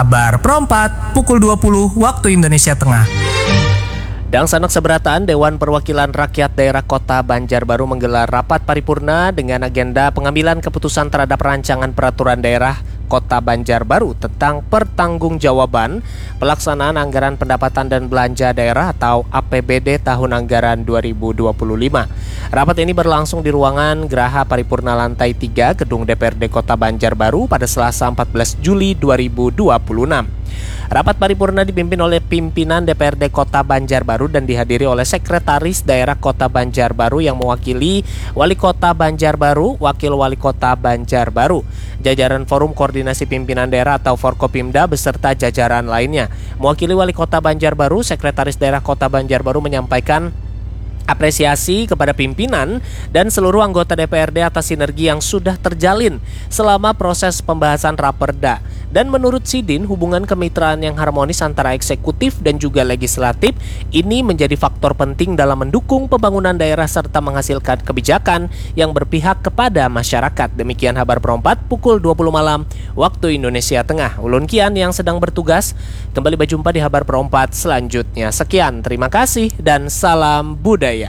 Kabar Perempat, pukul 20 waktu Indonesia Tengah. Dan Sanak Seberatan Dewan Perwakilan Rakyat Daerah Kota Banjarbaru menggelar rapat paripurna dengan agenda pengambilan keputusan terhadap rancangan peraturan daerah Kota Banjarbaru tentang pertanggungjawaban pelaksanaan anggaran pendapatan dan belanja daerah atau APBD tahun anggaran 2025. Rapat ini berlangsung di ruangan Geraha Paripurna lantai 3 Gedung DPRD Kota Banjarbaru pada Selasa 14 Juli 2026. Rapat paripurna dipimpin oleh pimpinan DPRD Kota Banjarbaru dan dihadiri oleh Sekretaris Daerah Kota Banjarbaru yang mewakili Wali Kota Banjarbaru, Wakil Wali Kota Banjarbaru, jajaran Forum Koordinasi Pimpinan Daerah atau Forkopimda beserta jajaran lainnya. Mewakili Wali Kota Banjarbaru, Sekretaris Daerah Kota Banjarbaru menyampaikan apresiasi kepada pimpinan dan seluruh anggota DPRD atas sinergi yang sudah terjalin selama proses pembahasan Raperda. Dan menurut Sidin, hubungan kemitraan yang harmonis antara eksekutif dan juga legislatif ini menjadi faktor penting dalam mendukung pembangunan daerah serta menghasilkan kebijakan yang berpihak kepada masyarakat. Demikian kabar perempat pukul 20 malam waktu Indonesia Tengah. Ulun Kian yang sedang bertugas kembali berjumpa di kabar perempat selanjutnya. Sekian, terima kasih dan salam budaya.